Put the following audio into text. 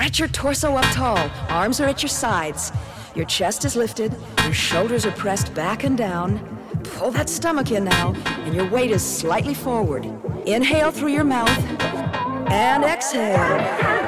Stretch your torso up tall. Arms are at your sides. Your chest is lifted. Your shoulders are pressed back and down. Pull that stomach in now, and your weight is slightly forward. Inhale through your mouth, and exhale.